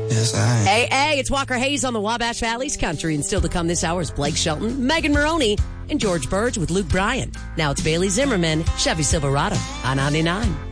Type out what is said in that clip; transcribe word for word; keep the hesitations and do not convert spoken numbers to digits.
Yes, I am. Hey, hey, it's Walker Hayes on the Wabash Valley's Country, and still to come this hour is Blake Shelton, Megan Maroney, and George Burge with Luke Bryan. Now it's Bailey Zimmerman, Chevy Silverado on ninety-nine.